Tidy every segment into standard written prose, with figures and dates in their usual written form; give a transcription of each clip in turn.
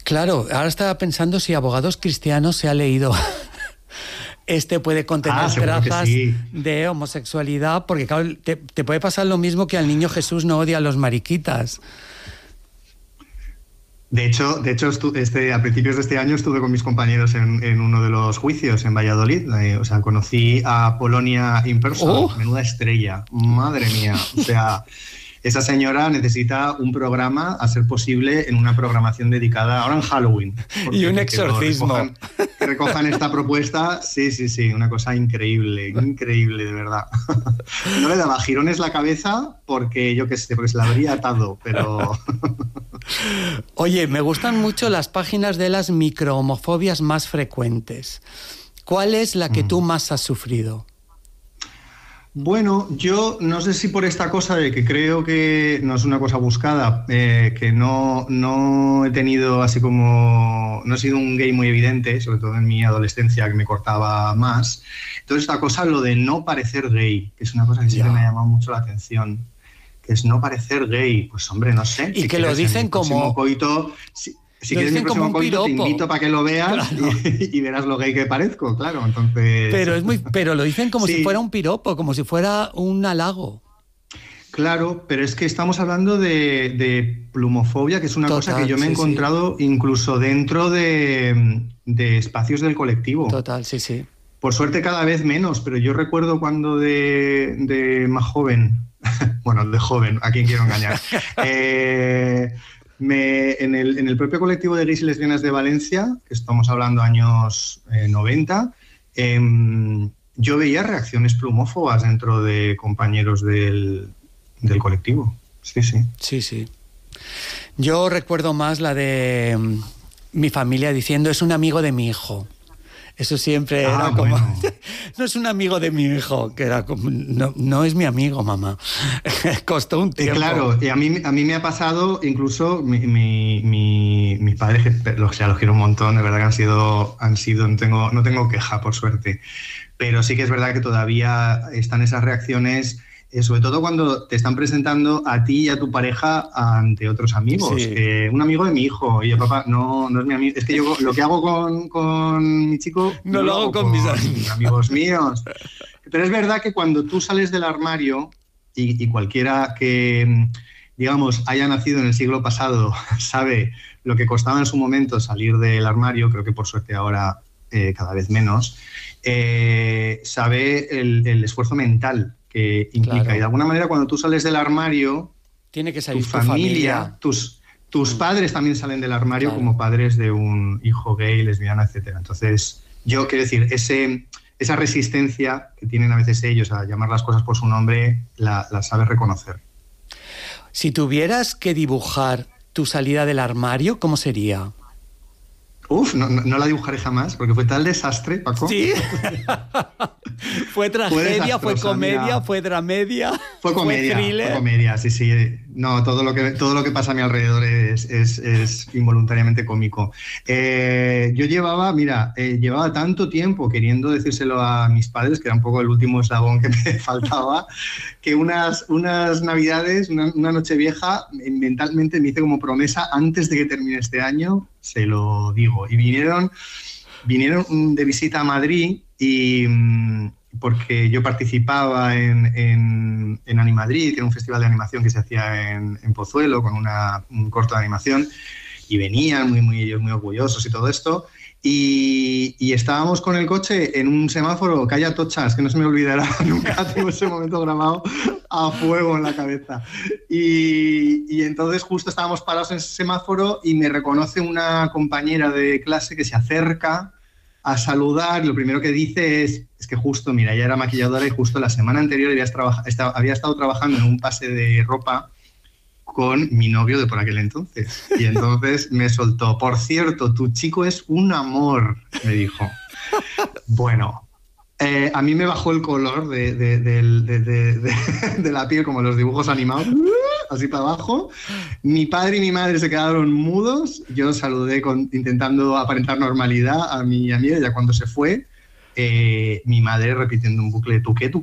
Claro, ahora estaba pensando si Abogados Cristianos se ha leído. Puede contener trazas de homosexualidad, porque claro, te puede pasar lo mismo que al niño Jesús no odia a los mariquitas. De hecho a principios de este año estuve con mis compañeros en uno de los juicios en Valladolid. O sea, conocí a Polonia in person, menuda estrella, madre mía. O sea, esa señora necesita un programa, a ser posible, en una programación dedicada ahora en Halloween. Y un exorcismo. Que recojan esta propuesta, sí, una cosa increíble, de verdad. No le daba girones la cabeza porque, yo qué sé, porque se la habría atado, pero... Oye, me gustan mucho las páginas de las microhomofobias más frecuentes. ¿Cuál es la que tú más has sufrido? Bueno, yo no sé si por esta cosa de que creo que no es una cosa buscada, que no he tenido así como... No he sido un gay muy evidente, sobre todo en mi adolescencia, que me cortaba más. Entonces esta cosa, lo de no parecer gay, que es una cosa que siempre me ha llamado mucho la atención, que es no parecer gay. Pues hombre, no sé. Y si que lo dicen como... Coito, si quieres mi próximo coito, te invito para que lo veas, claro. y verás lo gay que parezco, claro. Entonces... Pero lo dicen como si fuera un piropo, como si fuera un halago. Claro, pero es que estamos hablando de plumofobia, que es una cosa que yo me he encontrado incluso dentro de espacios del colectivo. Total, sí. Por suerte cada vez menos, pero yo recuerdo cuando de más joven, bueno, de joven, ¿a quién quiero engañar? En el propio colectivo de gays y lesbianas de Valencia, que estamos hablando años 90, yo veía reacciones plumófobas dentro de compañeros del colectivo. Sí. Yo recuerdo más la de mi familia diciendo: es un amigo de mi hijo. Eso siempre era como... Bueno. No es un amigo de mi hijo, que era como... No es mi amigo, mamá. Costó un tiempo. Claro, y a mí me ha pasado, incluso mis padres, los quiero un montón, de verdad que han sido no tengo queja, por suerte. Pero sí que es verdad que todavía están esas reacciones... sobre todo cuando te están presentando a ti y a tu pareja ante otros amigos. Sí. Un amigo de mi hijo. Oye, papá, no es mi amigo. Es que yo lo que hago con mi chico... No lo hago con mis amigos míos. Pero es verdad que cuando tú sales del armario, y cualquiera que, digamos, haya nacido en el siglo pasado sabe lo que costaba en su momento salir del armario, creo que por suerte ahora cada vez menos, sabe el esfuerzo mental que implica. Claro. Y de alguna manera, cuando tú sales del armario, tiene que salir tu familia. Tus padres también salen del armario, claro, como padres de un hijo gay, lesbiana, etcétera. Entonces, yo quiero decir, esa resistencia que tienen a veces ellos a llamar las cosas por su nombre, la sabes reconocer. Si tuvieras que dibujar tu salida del armario, ¿cómo sería? No la dibujaré jamás, porque fue tal desastre, Paco. Sí. Fue tragedia, fue comedia, mira, fue dramedia. Fue comedia, sí. No, todo lo que pasa a mi alrededor es involuntariamente cómico. Yo llevaba tanto tiempo queriendo decírselo a mis padres, que era un poco el último eslabón que me faltaba, que unas navidades, una Nochevieja, mentalmente me hice como promesa, antes de que termine este año, se lo digo. Y vinieron de visita a Madrid, y porque yo participaba en Animadrid, que era un festival de animación que se hacía en Pozuelo, con un corto de animación, y venían ellos muy orgullosos y todo esto, y estábamos con el coche en un semáforo, calle Atocha, que no se me olvidará nunca, tengo ese momento grabado a fuego en la cabeza, y entonces justo estábamos parados en ese semáforo y me reconoce una compañera de clase que se acerca a saludar. Lo primero que dice es que justo, mira, ella era maquilladora y justo la semana anterior había estado trabajando en un pase de ropa con mi novio de por aquel entonces. Y entonces me soltó: por cierto, tu chico es un amor, me dijo. Bueno, a mí me bajó el color de la piel, como los dibujos animados, así para abajo. Mi padre y mi madre se quedaron mudos. Yo saludé intentando aparentar normalidad a mi amiga, ya cuando se fue, mi madre repitiendo un bucle: ¿tú qué?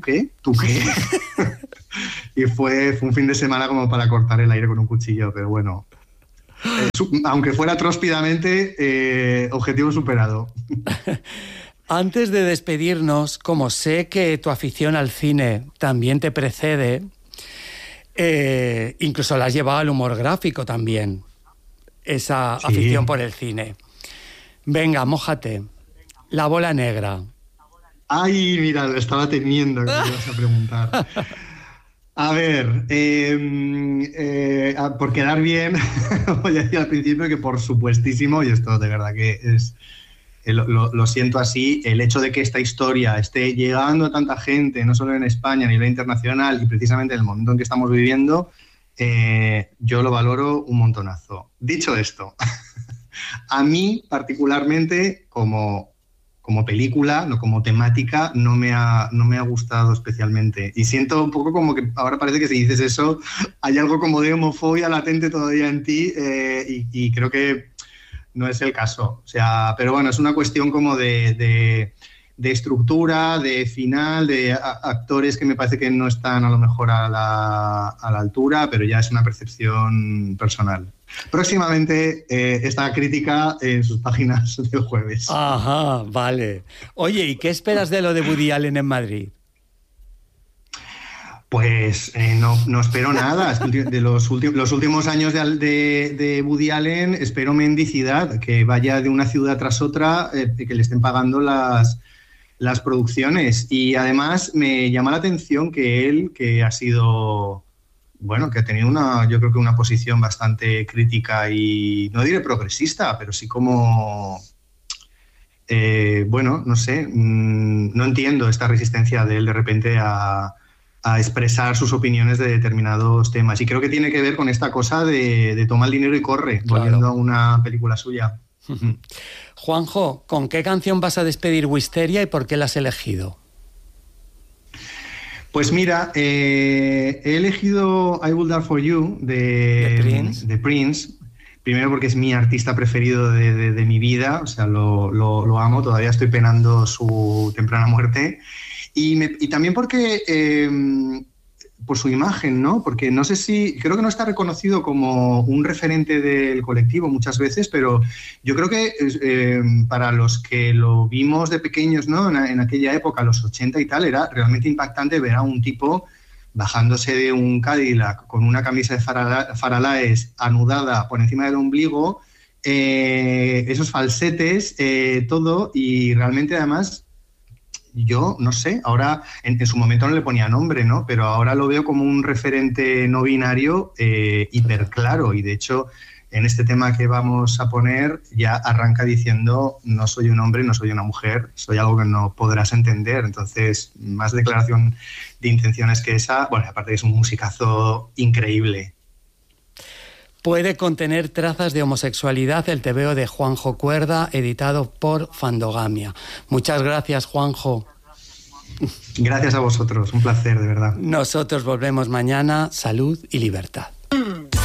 Y fue un fin de semana como para cortar el aire con un cuchillo, pero bueno. Aunque fuera tróspidamente, objetivo superado. Antes de despedirnos, como sé que tu afición al cine también te precede, incluso la has llevado al humor gráfico también, esa afición por el cine. Venga, mójate. La bola negra. Ay, mira, lo estaba temiendo que me ibas a preguntar. A ver, por quedar bien, voy a decir al principio que por supuestísimo, y esto de verdad que es, lo siento así, el hecho de que esta historia esté llegando a tanta gente, no solo en España, a nivel internacional, y precisamente en el momento en que estamos viviendo, yo lo valoro un montonazo. Dicho esto, a mí particularmente como película, no como temática, no me ha gustado especialmente. Y siento un poco como que ahora parece que si dices eso hay algo como de homofobia latente todavía en ti, y creo que no es el caso. O sea, pero bueno, es una cuestión como de estructura, de final, de actores que me parece que no están a lo mejor a la altura, pero ya es una percepción personal. Próximamente esta crítica en sus páginas del jueves. Ajá, vale. Oye, ¿y qué esperas de lo de Woody Allen en Madrid? Pues no espero nada. Es que de los últimos años de Woody Allen espero mendicidad, que vaya de una ciudad tras otra, que le estén pagando las producciones. Y además me llama la atención que él, que ha sido... Bueno, que ha tenido yo creo que una posición bastante crítica y no diré progresista, pero sí como, bueno, no sé, no entiendo esta resistencia de él de repente a expresar sus opiniones de determinados temas. Y creo que tiene que ver con esta cosa de toma el dinero y corre, claro, volviendo a una película suya. Juanjo, ¿con qué canción vas a despedir Wisteria y por qué la has elegido? Pues mira, he elegido I Will Die For You de Prince. Primero porque es mi artista preferido de mi vida, o sea, lo amo, todavía estoy penando su temprana muerte. Y también porque por su imagen, ¿no? Porque no sé si... Creo que no está reconocido como un referente del colectivo muchas veces, pero yo creo que para los que lo vimos de pequeños, ¿no? En aquella época, los 80 y tal, era realmente impactante ver a un tipo bajándose de un Cadillac con una camisa de Faralaes anudada por encima del ombligo, esos falsetes, todo, y realmente además... Yo no sé, ahora en su momento no le ponía nombre, ¿no? Pero ahora lo veo como un referente no binario hiper claro, y de hecho en este tema que vamos a poner ya arranca diciendo: no soy un hombre, no soy una mujer, soy algo que no podrás entender. Entonces, más declaración de intenciones que esa. Bueno, aparte es un musicazo increíble. Puede contener trazas de homosexualidad el tebeo de Juanjo Cuerda, editado por Fandogamia. Muchas gracias, Juanjo. Gracias a vosotros, un placer, de verdad. Nosotros volvemos mañana. Salud y libertad.